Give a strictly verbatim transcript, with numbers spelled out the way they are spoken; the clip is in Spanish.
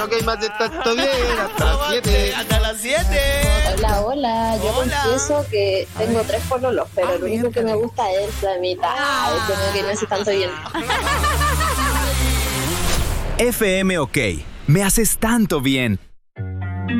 Ok, me hace tanto bien, hasta las siete. Hasta las siete. Hola, hola. Yo Hola. confieso que tengo tres pololos, pero Ah, el único que me gusta es el flamita. Ah, es como que me hace tanto bien. F M OK. Me haces tanto bien.